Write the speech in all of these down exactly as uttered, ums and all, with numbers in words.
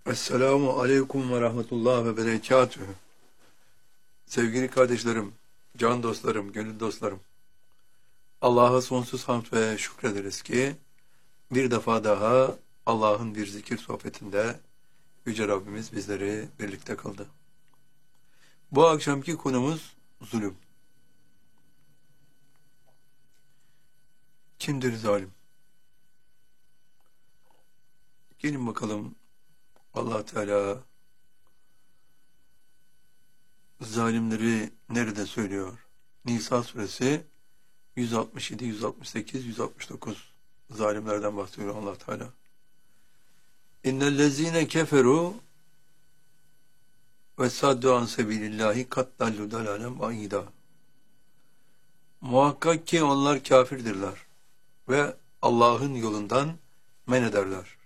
Esselamu aleyküm ve rahmetullah ve berekatühü. Sevgili kardeşlerim, can dostlarım, gönül dostlarım. Allah'a sonsuz hamd ve şükrederiz ki bir defa daha Allah'ın bir zikir sohbetinde Yüce Rabbimiz bizleri birlikte kıldı. Bu akşamki konumuz zulüm. Kimdir zalim? Gelin bakalım, Allah Teala zalimleri nerede söylüyor? Nisa suresi yüz altmış yedi, yüz altmış sekiz, yüz altmış dokuz zalimlerden bahsediyor Allah Teala. İnnellezine keferu ve saddu an sebilillahi kat dallu dalalen ba'ida. Muhakkak ki onlar kafirdirler ve Allah'ın yolundan men ederler.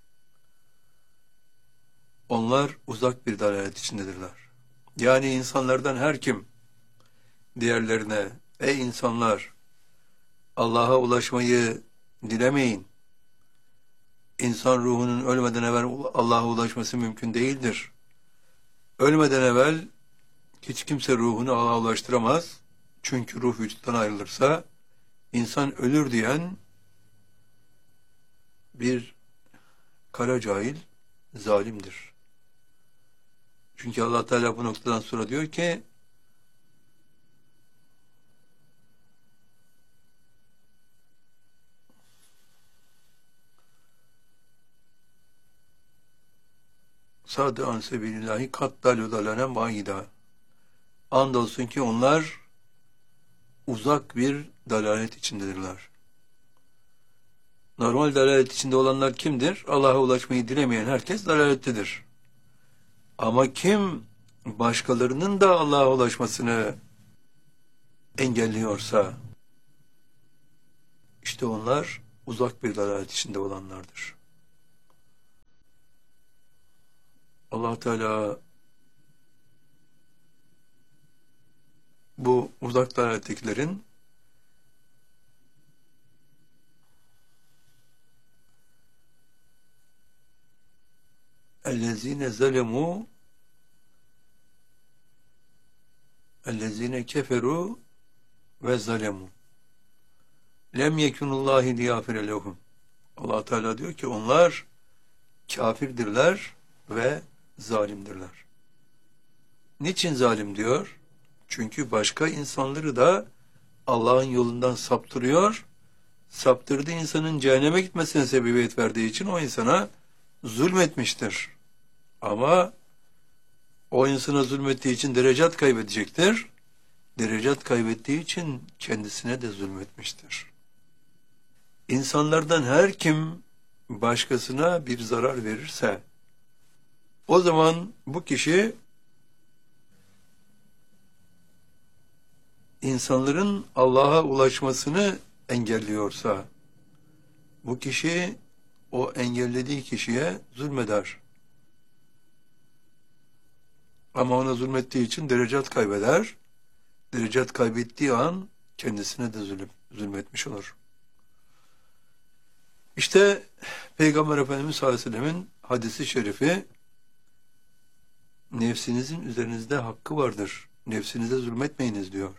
Onlar uzak bir dalalet içindedirler. Yani insanlardan her kim diğerlerine, ey insanlar, Allah'a ulaşmayı dilemeyin. İnsan ruhunun ölmeden evvel Allah'a ulaşması mümkün değildir. Ölmeden evvel hiç kimse ruhunu Allah'a ulaştıramaz. Çünkü ruh vücuttan ayrılırsa insan ölür diyen bir kara cahil zalimdir. Çünkü Allah Teala bu noktadan sonra diyor ki Sâd-ı an sebilillahi kat dalû dalânen ba'ida. Andolsun ki onlar uzak bir dalalet içindedirler. Normal dalalet içinde olanlar kimdir? Allah'a ulaşmayı dilemeyen herkes dalalettedir. Ama kim başkalarının da Allah'a ulaşmasını engelliyorsa, işte onlar uzak bir dalalet içinde olanlardır. Allah Teala bu uzak dalalettekilerin اَلَّذ۪ينَ ظَلَمُوا اَلَّذ۪ينَ كَفَرُوا ve zalemu. Lem yekunullahi liyafire lehum. Allah Teala diyor ki onlar kafirdirler ve zalimdirler. Niçin zalim diyor? Çünkü başka insanları da Allah'ın yolundan saptırıyor. Saptırdığı insanın cehenneme gitmesine sebebiyet verdiği için o insana zulmetmiştir. Ama o insana zulmettiği için derecat kaybedecektir. Derecat kaybettiği için kendisine de zulmetmiştir. İnsanlardan her kim başkasına bir zarar verirse, o zaman bu kişi insanların Allah'a ulaşmasını engelliyorsa, bu kişi o engellediği kişiye zulmeder. Ama ona zulmettiği için derecat kaybeder. Derecat kaybettiği an kendisine de zulüm, zulmetmiş olur. İşte Peygamber Efendimiz sallallahu aleyhi ve sellemin hadisi şerifi, nefsinizin üzerinizde hakkı vardır. Nefsinize zulmetmeyiniz diyor.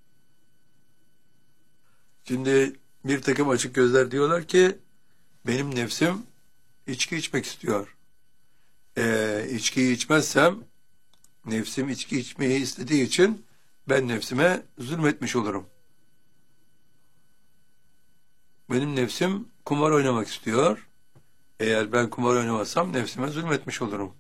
Şimdi bir takım açık gözler diyorlar ki benim nefsim içki içmek istiyor. Ee, içkiyi içmezsem nefsim içki içmeyi istediği için ben nefsime zulmetmiş olurum. Benim nefsim kumar oynamak istiyor. Eğer ben kumar oynamazsam nefsime zulmetmiş olurum.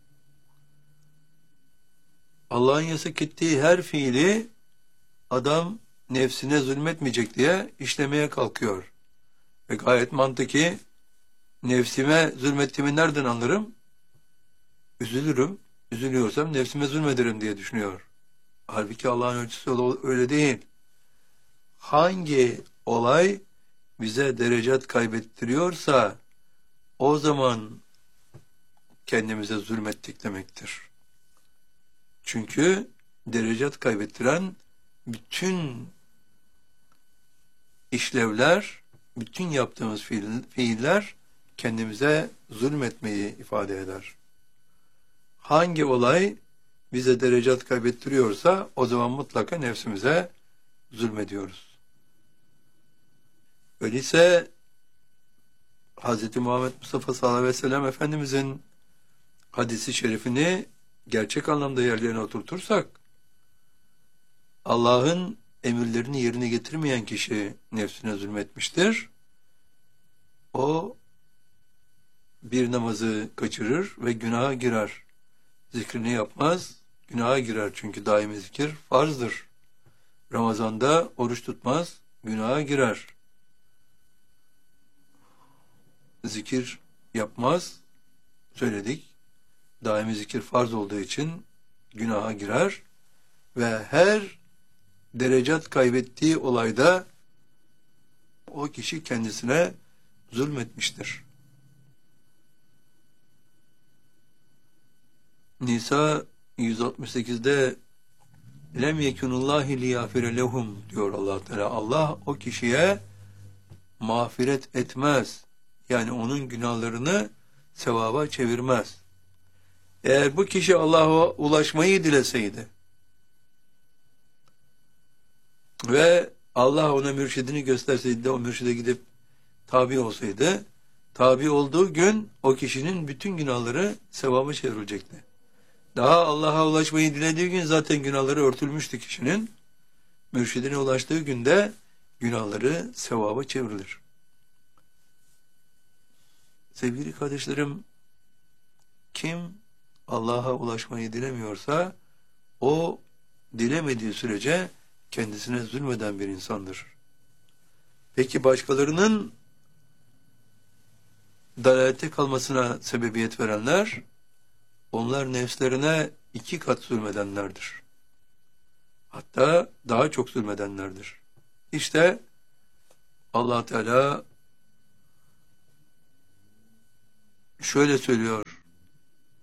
Allah'ın yasak ettiği her fiili adam nefsine zulmetmeyecek diye işlemeye kalkıyor. Ve gayet mantıki, nefsime zulmettiğimi nereden anlarım? Üzülürüm. Üzülüyorsam nefsime zulmederim diye düşünüyor. Halbuki Allah'ın ölçüsü öyle değil. Hangi olay bize derecat kaybettiriyorsa o zaman kendimize zulmettik demektir. Çünkü derecat kaybettiren bütün işlevler, bütün yaptığımız fiil, fiiller kendimize zulmetmeyi ifade eder. hangi olay bize derecat kaybettiriyorsa o zaman mutlaka nefsimize zulmediyoruz. Öyleyse Hz. Muhammed Mustafa sallallahu aleyhi ve sellem Efendimizin hadisi şerifini gerçek anlamda yerlerine oturtursak, Allah'ın emirlerini yerine getirmeyen kişi nefsine zulmetmiştir. O bir namazı kaçırır ve günaha girer. Zikrini yapmaz, günaha girer. Çünkü daimi zikir farzdır. Ramazanda oruç tutmaz, günaha girer. Zikir yapmaz, söyledik. Daimi zikir farz olduğu için günaha girer ve her derecat kaybettiği olayda o kişi kendisine zulmetmiştir. Nisa yüz altmış sekizde lem yekunullahi liyafire lehum diyor Allah Teala. Allah o kişiye mağfiret etmez. Yani onun günahlarını sevaba çevirmez. Eğer bu kişi Allah'a ulaşmayı dileseydi ve Allah ona mürşidini gösterseydi de o mürşide gidip tabi olsaydı, tabi olduğu gün o kişinin bütün günahları sevaba çevrilecekti. Daha Allah'a ulaşmayı dilediği gün zaten günahları örtülmüştü kişinin. Mürşidine ulaştığı günde günahları sevaba çevrilir. Sevgili kardeşlerim, kim Allah'a ulaşmayı dilemiyorsa o dilemediği sürece kendisine zulmeden bir insandır. Peki başkalarının dalalete kalmasına sebebiyet verenler, onlar nefslerine iki kat zulmedenlerdir. Hatta daha çok zulmedenlerdir. İşte Allah Teala şöyle söylüyor